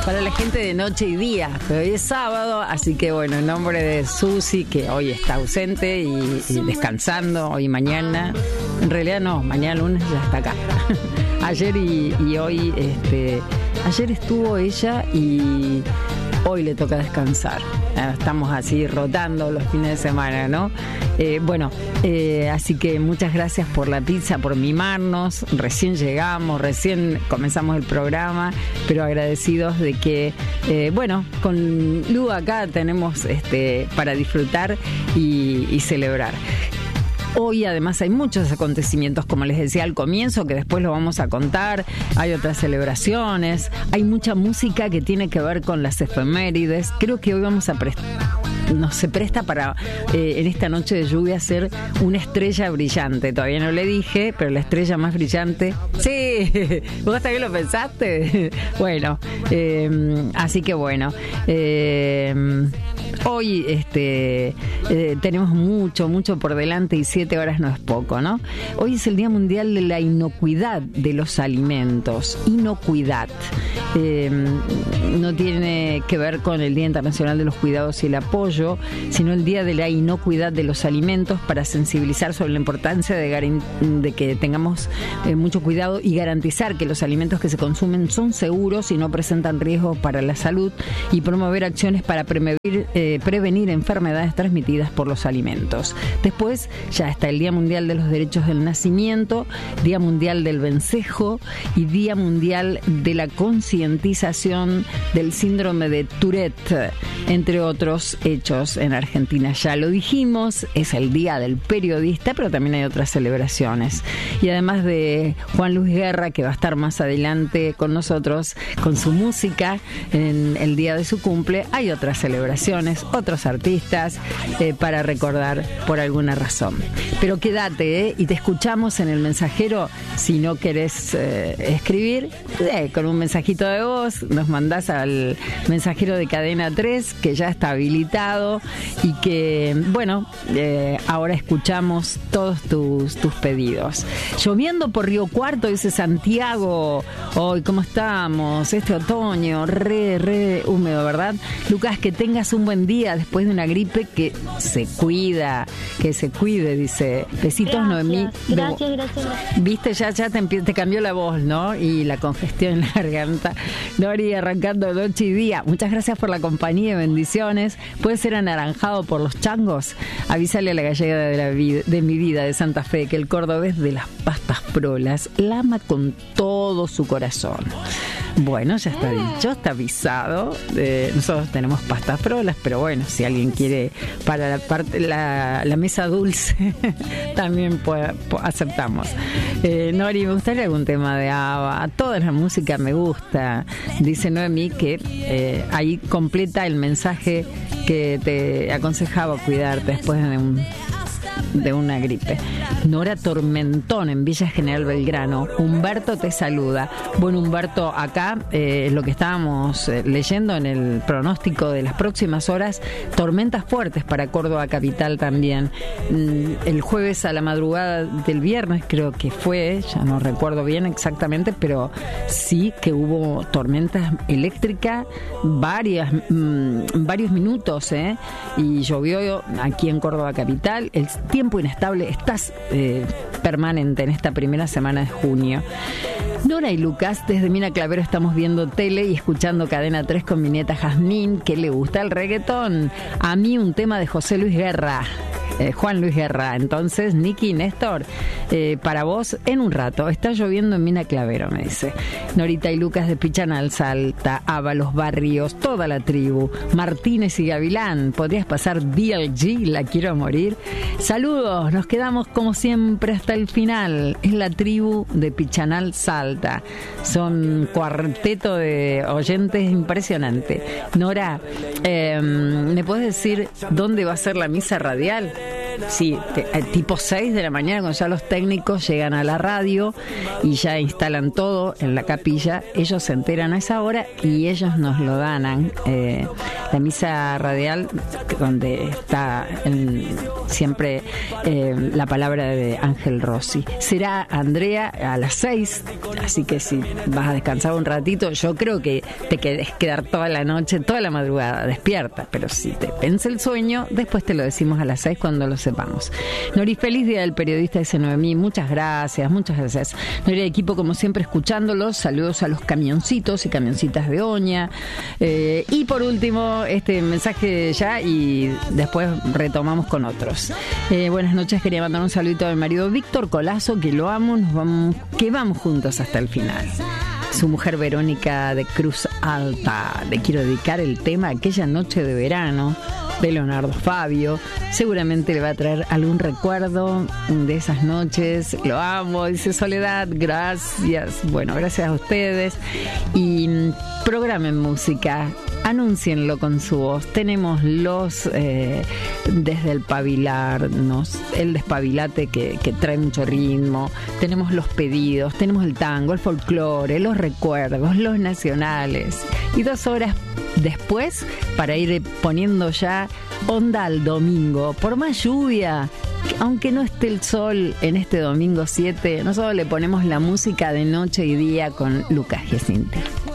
para la gente de noche y día, pero hoy es sábado, así que bueno, en nombre de Susi, que hoy está ausente y descansando, hoy y mañana, en realidad no, mañana lunes ya está acá. Ayer y hoy, ayer estuvo ella y hoy le toca descansar. Estamos así rotando los fines de semana, ¿no? Así que muchas gracias por la pizza, por mimarnos. Recién llegamos, recién comenzamos el programa, pero agradecidos de que, con Lu acá tenemos para disfrutar y celebrar. Hoy además hay muchos acontecimientos, como les decía al comienzo, que después lo vamos a contar. Hay otras celebraciones, hay mucha música que tiene que ver con las efemérides. Creo que hoy vamos a se presta para en esta noche de lluvia ser una estrella brillante. Todavía no le dije, pero la estrella más brillante. Sí, vos también lo pensaste. Bueno, así que bueno. Hoy tenemos mucho por delante y 7 horas no es poco, ¿no? Hoy es el Día Mundial de la Inocuidad de los Alimentos. Inocuidad. No tiene que ver con el Día Internacional de los Cuidados y el Apoyo, sino el Día de la Inocuidad de los Alimentos, para sensibilizar sobre la importancia de que tengamos mucho cuidado y garantizar que los alimentos que se consumen son seguros y no presentan riesgos para la salud, y promover acciones para prevenir enfermedades transmitidas por los alimentos. Después ya está el Día Mundial de los Derechos del Nacimiento, Día Mundial del Vencejo y Día Mundial de la Concientización del Síndrome de Tourette, entre otros hechos en Argentina. Ya lo dijimos, es el Día del Periodista, pero también hay otras celebraciones. Y además de Juan Luis Guerra, que va a estar más adelante con nosotros con su música en el día de su cumple, hay otras celebraciones, otros artistas para recordar por alguna razón. Pero quédate y te escuchamos en el mensajero. Si no querés escribir, con un mensajito de voz nos mandás al mensajero de Cadena 3, que ya está habilitado, y que ahora escuchamos todos tus pedidos. Lloviendo por Río Cuarto, dice Santiago. Hoy, ¿cómo estamos? Este otoño re húmedo, ¿verdad? Lucas, que tengas un buen día después de una gripe, que se cuide, dice. Besitos, gracias, Noemí. Gracias. Viste, ya te cambió la voz, ¿no? Y la congestión en la garganta. Nori, arrancando noche y día. Muchas gracias por la compañía y bendiciones. ¿Puede ser anaranjado por los changos? Avísale a la gallega de mi vida de Santa Fe que el cordobés de las pastas prolas la ama con todo su corazón. Bueno, ya está dicho, está avisado. Nosotros tenemos pastas prolas, pero bueno, si alguien quiere para la mesa dulce, también aceptamos. Nori, me gustaría algún tema de ABBA. Toda la música me gusta. Dice Noemí que ahí completa el mensaje que te aconsejaba cuidarte después de una gripe. Nora Tormentón en Villa General Belgrano. Humberto te saluda. Bueno, Humberto, acá lo que estábamos leyendo en el pronóstico de las próximas horas, tormentas fuertes para Córdoba capital también. El jueves a la madrugada del viernes creo que fue, ya no recuerdo bien exactamente, pero sí que hubo tormentas eléctricas varios minutos, y llovió aquí en Córdoba capital. El tiempo inestable está permanente en esta primera semana de junio. Nora y Lucas, desde Mina Clavero estamos viendo tele y escuchando Cadena 3 con mi nieta Jazmín, que le gusta el reggaetón. A mí un tema de José Luis Guerra. Juan Luis Guerra. Entonces, Nicky, Néstor, para vos en un rato. Está lloviendo en Mina Clavero, me dice. Norita y Lucas de Pichanal, Salta, Los Barrios, toda la tribu. Martínez y Gavilán, podrías pasar BLG, la quiero morir. Saludos, nos quedamos como siempre hasta el final. Es la tribu de Pichanal, Salta. Son cuarteto de oyentes impresionante. Nora, ¿me puedes decir dónde va a ser la misa radial? sí, tipo 6 de la mañana, cuando ya los técnicos llegan a la radio y ya instalan todo en la capilla, ellos se enteran a esa hora y ellos nos lo dan. La misa radial, donde está siempre la palabra de Ángel Rossi. Será, Andrea, a las 6, así que si vas a descansar un ratito, yo creo que te quedes quedar toda la noche, toda la madrugada despierta, pero si te vence el sueño, después te lo decimos a las 6 cuando lo sepamos. Nori, feliz día del periodista, dice Noemí, muchas gracias. Nori, equipo como siempre escuchándolos, saludos a los camioncitos y camioncitas de Oña, y por último este mensaje ya y después retomamos con otros. Buenas noches, quería mandar un saludito a mi marido Víctor Colazo, que lo amo, que vamos juntos hasta el final. Su mujer Verónica de Cruz Alta. Le quiero dedicar el tema Aquella noche de verano, de Leonardo Fabio. Seguramente le va a traer algún recuerdo de esas noches. Lo amo, dice Soledad. Gracias. Bueno, gracias a ustedes. Y programen música. Anúncienlo con su voz. Tenemos desde el pabilarnos, el despabilate que trae mucho ritmo. Tenemos los pedidos, tenemos el tango, el folclore, los recuerdos, los nacionales. Y 2 horas después para ir poniendo ya onda al domingo. Por más lluvia, aunque no esté el sol en este domingo 7, nosotros le ponemos la música de noche y día con Lucas Giacinti.